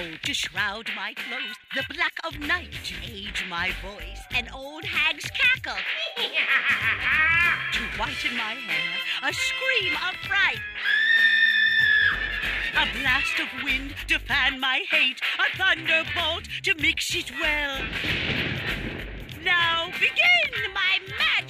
To shroud my clothes, the black of night, to age my voice, an old hag's cackle. To whiten my hair, a scream of fright. A blast of wind to fan my hate, a thunderbolt to mix it well.